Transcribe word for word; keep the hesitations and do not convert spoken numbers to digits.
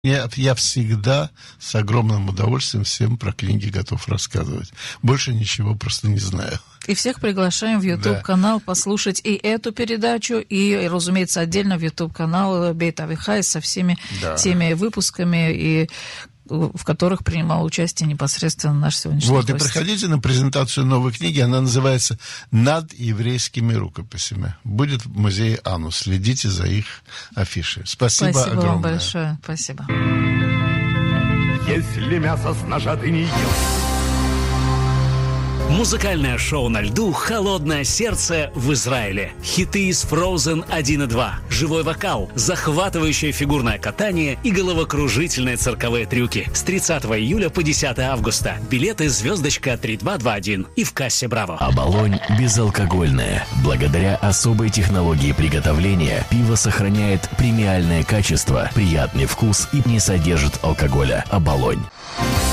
Я, я всегда с огромным удовольствием всем про книги готов рассказывать. Больше ничего просто не знаю. И всех приглашаем в YouTube-канал да. послушать и эту передачу, и, разумеется, отдельно в YouTube-канал Бейт Авихай со всеми да. теми выпусками, и в которых принимал участие непосредственно наш сегодняшний Вот, гость. И приходите на презентацию новой книги, она называется «Над еврейскими рукописями». Будет в музее Анну, следите за их афишей. Спасибо, Спасибо огромное. вам большое, спасибо. Если мясо с ножа ты не ел. Музыкальное шоу на льду «Холодное сердце» в Израиле. Хиты из Frozen один и два, живой вокал, захватывающее фигурное катание и головокружительные цирковые трюки. С тридцатого июля по десятое августа. Билеты «Звездочка» три два два один и в кассе «Браво». Оболонь безалкогольное. Благодаря особой технологии приготовления пиво сохраняет премиальное качество, приятный вкус и не содержит алкоголя. Оболонь.